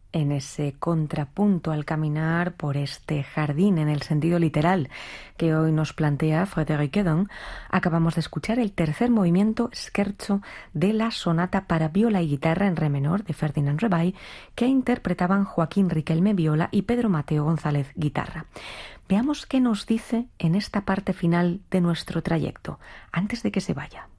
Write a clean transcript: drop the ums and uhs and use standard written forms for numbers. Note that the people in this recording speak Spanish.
En ese contrapunto al caminar por este jardín en el sentido literal que hoy nos plantea Frédéric Edon, acabamos de escuchar el tercer movimiento scherzo de la sonata para viola y guitarra en re menor de Ferdinand Rebay, que interpretaban Joaquín Riquelme viola y Pedro Mateo González guitarra. Veamos qué nos dice en esta parte final de nuestro trayecto, antes de que se vaya.